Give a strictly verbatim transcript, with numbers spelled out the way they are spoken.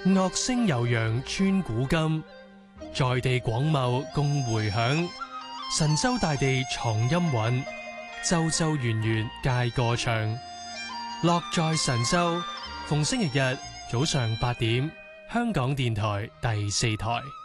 樂聲悠揚穿古今，在地廣袤共迴響。神州大地藏音韻，州州縣縣皆歌唱。樂在神州，逢星期日早上八點，香港電台第四台。